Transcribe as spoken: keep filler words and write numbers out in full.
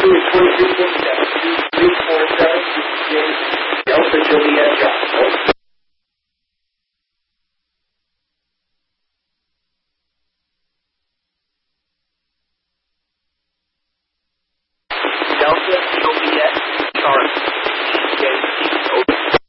is twenty-two forty-seven, two three four seven, James Delta Juliet John. Delta